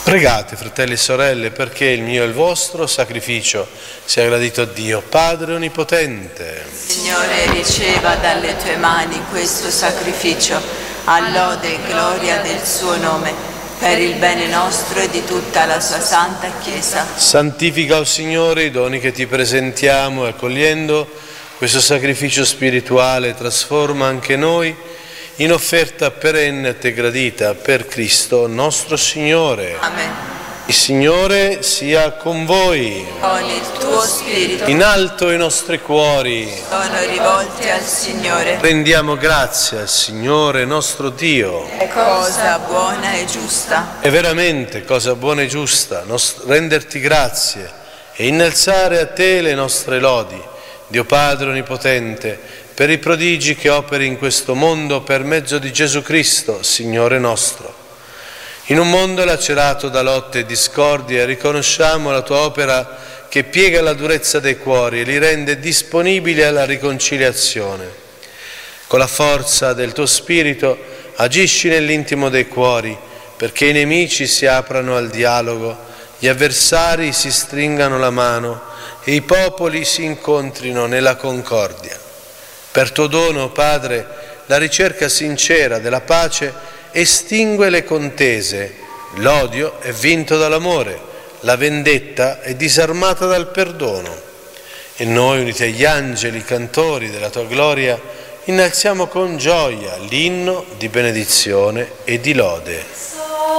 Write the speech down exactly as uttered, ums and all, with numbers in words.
Pregate, fratelli e sorelle, perché il mio e il vostro sacrificio sia gradito a Dio, Padre Onnipotente. Signore, riceva dalle tue mani questo sacrificio, a lode e gloria del suo nome, per il bene nostro e di tutta la sua santa Chiesa. Santifica, o Signore, i doni che ti presentiamo e accogliendo questo sacrificio spirituale trasforma anche noi in offerta perenne a te gradita per Cristo nostro Signore. Amen. Il Signore sia con voi. Con il tuo spirito In alto i nostri cuori. sono rivolti al Signore. Rendiamo grazie al Signore nostro Dio. È cosa buona e giusta. È veramente cosa buona e giusta nos- renderti grazie e innalzare a te le nostre lodi, Dio Padre Onnipotente, per i prodigi che operi in questo mondo per mezzo di Gesù Cristo, Signore nostro. In un mondo lacerato da lotte e discordie, riconosciamo la tua opera che piega la durezza dei cuori e li rende disponibili alla riconciliazione. Con la forza del tuo Spirito agisci nell'intimo dei cuori, perché i nemici si aprano al dialogo, gli avversari si stringano la mano e i popoli si incontrino nella concordia. Per tuo dono, Padre, la ricerca sincera della pace estingue le contese, l'odio è vinto dall'amore, la vendetta è disarmata dal perdono. E noi, uniti agli angeli cantori della tua gloria, innalziamo con gioia l'inno di benedizione e di lode.